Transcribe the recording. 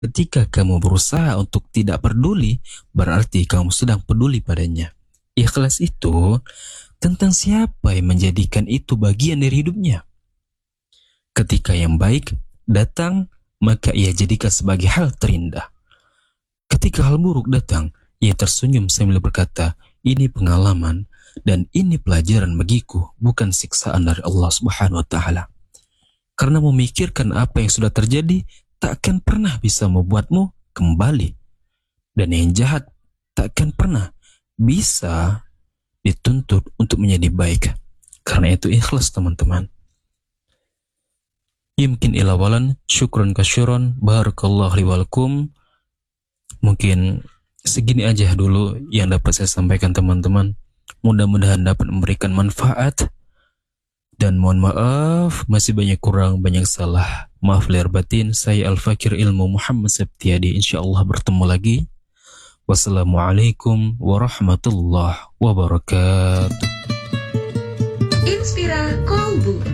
Ketika kamu berusaha untuk tidak peduli, berarti kamu sedang peduli padanya. Ikhlas itu tentang siapa yang menjadikan itu bagian dari hidupnya. Ketika yang baik datang, maka ia jadikan sebagai hal terindah. Ketika hal buruk datang, ia tersenyum sambil berkata, ini pengalaman dan ini pelajaran bagiku, bukan siksaan dari Allah Subhanahu wa Ta'ala. Karena memikirkan apa yang sudah terjadi takkan pernah bisa membuatmu kembali. Dan yang jahat takkan pernah bisa dituntut untuk menjadi baik. Karena itu ikhlas teman-teman. Yumkin ilawalan, syukron kasyuron, barakallahu li walakum. Mungkin segini aja dulu yang dapat saya sampaikan teman-teman. Mudah-mudahan dapat memberikan manfaat. Dan mohon maaf, masih banyak kurang, banyak salah. Maaf lahir batin, saya Al-Fakir Ilmu Muhammad Septiadi. InsyaAllah bertemu lagi. Wassalamualaikum warahmatullahi wabarakatuh. Inspira Kolbu.